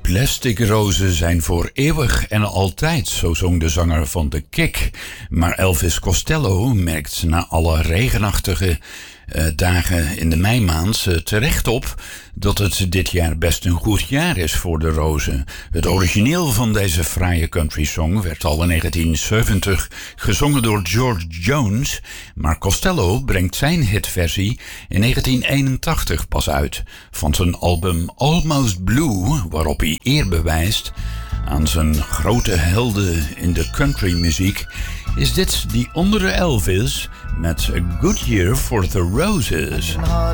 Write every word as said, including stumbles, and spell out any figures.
Plastic rozen zijn voor eeuwig en altijd, zo zong de zanger van The Kick. Maar Elvis Costello merkt na alle regenachtige uh, dagen in de meimaand uh, terecht op dat het dit jaar best een goed jaar is voor de rozen. Het origineel van deze fraaie country song werd al in negentien zeventig gezongen door George Jones, maar Costello brengt zijn hitversie in negentien eenentachtig pas uit van zijn album Almost Blue, waarop hij eer bewijst aan zijn grote helden in de countrymuziek. Is dit die andere Elvis met A Good Year for the Roses.